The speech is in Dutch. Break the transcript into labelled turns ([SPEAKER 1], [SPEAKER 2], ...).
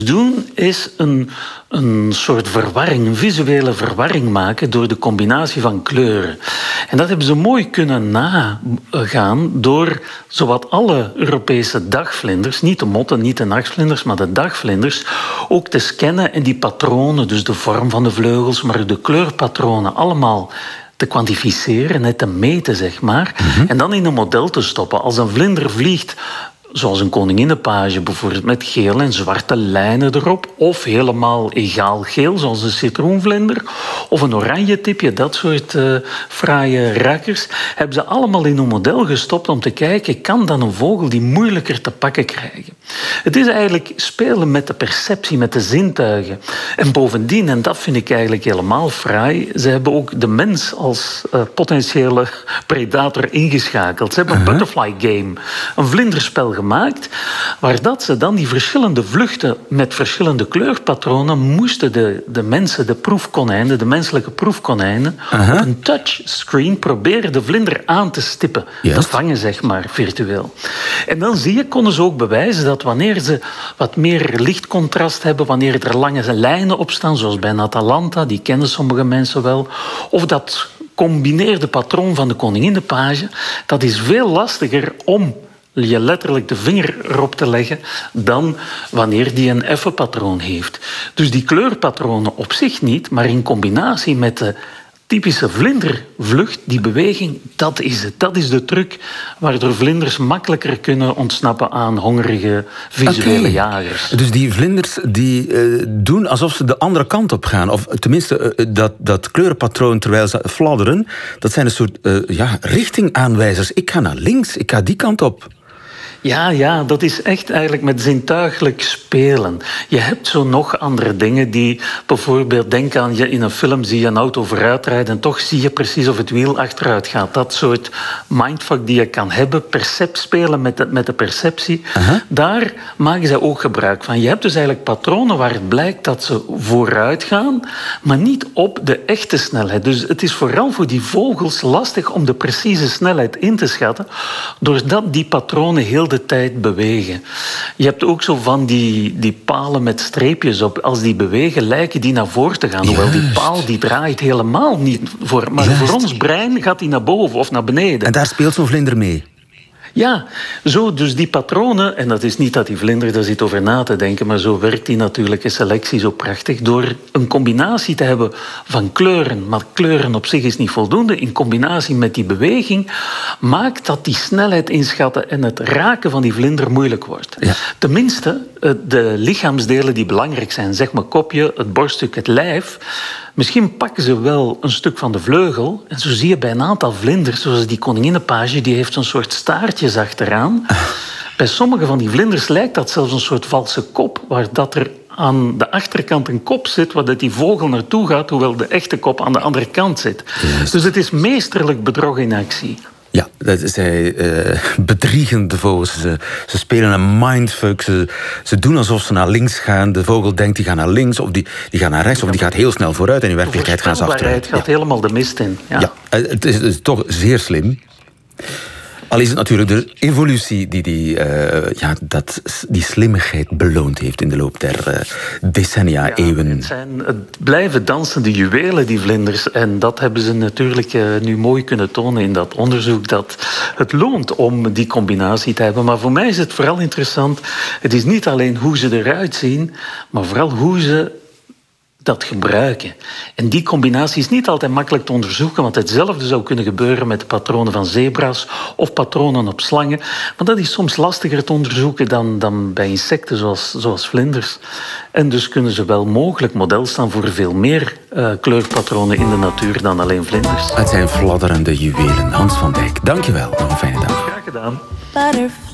[SPEAKER 1] doen is een soort verwarring, een visuele verwarring maken door de combinatie van kleuren. En dat hebben ze mooi kunnen nagaan door zowat alle Europese dagvlinders, niet de motten, niet de nachtvlinders, maar de dagvlinders, ook te scannen en die patronen, dus de vorm van de vleugels, maar de kleurpatronen, allemaal te kwantificeren, net te meten, zeg maar. En dan in een model te stoppen. Als een vlinder vliegt, zoals een koninginnenpage bijvoorbeeld, met geel en zwarte lijnen erop, of helemaal egaal geel, zoals een citroenvlinder, of een oranje tipje, dat soort fraaie rakkers, hebben ze allemaal in een model gestopt om te kijken, kan dan een vogel die moeilijker te pakken krijgen? Het is eigenlijk spelen met de perceptie, met de zintuigen. En bovendien, en dat vind ik eigenlijk helemaal fraai, ze hebben ook de mens als potentiële predator ingeschakeld. Ze hebben een butterfly game, een vlinderspel gemaakt, waar dat ze dan die verschillende vluchten met verschillende kleurpatronen moesten de mensen, de proefkonijnen, de menselijke proefkonijnen, op een touchscreen proberen de vlinder aan te stippen. Te vangen, zeg maar, virtueel. En dan konden ze ook bewijzen dat wanneer ze wat meer lichtcontrast hebben, wanneer er lange lijnen op staan, zoals bij een Atalanta, die kennen sommige mensen wel, of dat combineerde patroon van de koninginnenpage, dat is veel lastiger om je letterlijk de vinger erop te leggen dan wanneer die een effen patroon heeft. Dus die kleurpatronen op zich niet, maar in combinatie met de typische vlindervlucht, die beweging, dat is het. Dat is de truc waardoor vlinders makkelijker kunnen ontsnappen aan hongerige visuele jagers.
[SPEAKER 2] Dus die vlinders die doen alsof ze de andere kant op gaan. Of tenminste, dat kleurenpatroon terwijl ze fladderen, dat zijn een soort richtingaanwijzers. Ik ga naar links, ik ga die kant op.
[SPEAKER 1] Ja, dat is echt eigenlijk met zintuigelijk spelen. Je hebt zo nog andere dingen die bijvoorbeeld, denk aan je in een film zie je een auto vooruitrijden en toch zie je precies of het wiel achteruit gaat. Dat soort mindfuck die je kan hebben, spelen met de perceptie, daar maken zij ook gebruik van. Je hebt dus eigenlijk patronen waar het blijkt dat ze vooruit gaan, maar niet op de echte snelheid. Dus het is vooral voor die vogels lastig om de precieze snelheid in te schatten, doordat die patronen heel de tijd bewegen. Je hebt ook zo van die palen met streepjes op. Als die bewegen, lijken die naar voren te gaan. Hoewel die paal die draait helemaal niet voor. Maar voor ons brein gaat die naar boven of naar beneden.
[SPEAKER 2] En daar speelt zo'n vlinder mee.
[SPEAKER 1] Ja, zo, dus die patronen, en dat is niet dat die vlinder daar zit over na te denken, maar zo werkt die natuurlijke selectie zo prachtig, door een combinatie te hebben van kleuren, maar kleuren op zich is niet voldoende, in combinatie met die beweging, maakt dat die snelheid inschatten en het raken van die vlinder moeilijk wordt. Ja. Tenminste, de lichaamsdelen die belangrijk zijn, zeg maar kopje, het borststuk, het lijf, misschien pakken ze wel een stuk van de vleugel. En zo zie je bij een aantal vlinders, zoals die koninginnenpage, die heeft een soort staartjes achteraan. Bij sommige van die vlinders lijkt dat zelfs een soort valse kop, waar dat er aan de achterkant een kop zit, waar die vogel naartoe gaat, hoewel de echte kop aan de andere kant zit. Yes. Dus het is meesterlijk bedrog in actie.
[SPEAKER 2] Ja, zij bedriegen de vogels. Ze spelen een mindfuck. Ze doen alsof ze naar links gaan. De vogel denkt, die gaat naar links, of die gaat naar rechts, of die gaat heel snel vooruit. En in werkelijkheid gaan ze achteruit.
[SPEAKER 1] Het gaat helemaal de mist in. Ja,
[SPEAKER 2] het is toch zeer slim. Al is het natuurlijk de evolutie die slimmigheid beloond heeft in de loop der decennia, eeuwen.
[SPEAKER 1] Het blijven dansende juwelen, die vlinders. En dat hebben ze natuurlijk nu mooi kunnen tonen in dat onderzoek, dat het loont om die combinatie te hebben. Maar voor mij is het vooral interessant, het is niet alleen hoe ze eruit zien, maar vooral hoe ze dat gebruiken. En die combinatie is niet altijd makkelijk te onderzoeken, want hetzelfde zou kunnen gebeuren met de patronen van zebra's of patronen op slangen. Maar dat is soms lastiger te onderzoeken dan bij insecten zoals vlinders. En dus kunnen ze wel mogelijk model staan voor veel meer kleurpatronen in de natuur dan alleen vlinders.
[SPEAKER 2] Het zijn fladderende juwelen. Hans van Dijk, dank je wel. Nog een fijne dag.
[SPEAKER 1] Graag gedaan.